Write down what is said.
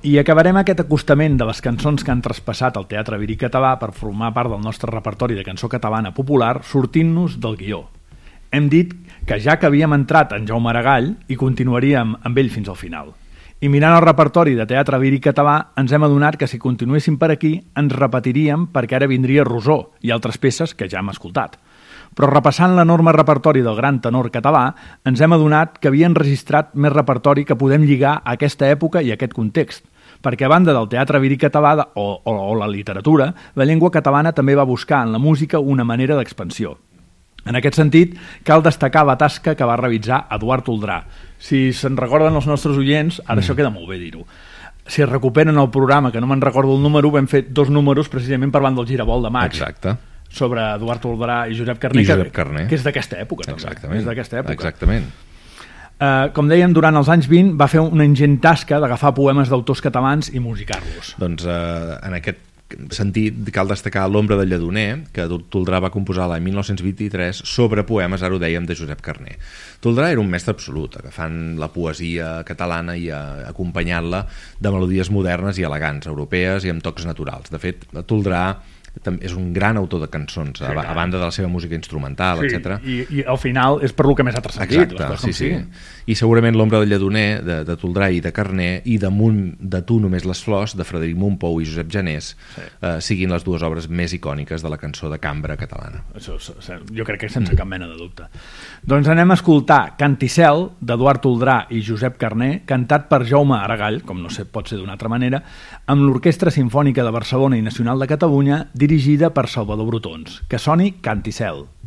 I acabarem aquest acostament de les cançons que han traspassat al teatre líric català per formar part del nostre repertori de cançó catalana popular sortint-nos del guió. Hem dit que ja que havíem entrat en Jaume Aragall i continuaríem amb ell fins al final. I mirant el repertori de teatre líric català ens hem adonat que si continuéssim per aquí ens repetiríem perquè ara vindria Rosó i altres peces que ja hem escoltat. Però repassant l'enorme repertori del gran tenor català ens hem adonat que havia enregistrat més repertori que podem lligar a aquesta època i a aquest context, perquè a banda del teatre líric català o la literatura, la llengua catalana també va buscar en la música una manera d'expansió. En aquest sentit, cal destacar la tasca que va realitzar Eduard Toldrà. Si se'n recorden els nostres oients, ara això queda molt bé dir-ho. Si es recuperen el programa, que no me'n recordo el número, vam fer 2 números precisament parlant del Giravolt de maig. Exacte. Sobre Eduard Toldrà i Josep Carner, que és d'aquesta època. Exactament. És d'aquesta època. Exactament. Com dèiem, durant els anys 20 va fer una ingent tasca d'agafar poemes d'autors catalans i musicar-los. Doncs en aquest sentit cal destacar L'ombra del Lledoner, que Toldrà va composar l'any 1923 sobre poemes, ara ho dèiem, de Josep Carner. Toldrà era un mestre absolut, agafant la poesia catalana i acompanyant-la de melodies modernes i elegants, europees i amb tocs naturals. De fet, Toldrà és un gran autor de cançons, a banda de la seva música instrumental, etc. I al final és per lo que més ha transcendit. Exacte, sí. I segurament L'ombra del Lledoner, de Toldrà i de Carner, i Damunt de tu només les flors, de Frederic Mompou i Josep Janés, siguin les 2 obres més icòniques de la cançó de cambra catalana. Això, jo crec que sense cap mena de dubte. Doncs anem a escoltar Canticel, d'Eduard Toldrà i Josep Carner, cantat per Jaume Aragall, com no pot ser d'una altra manera, amb l'Orquestra Simfònica de Barcelona i Nacional de Catalunya, dirigida per Salvador Brotons. Que soni Canticel.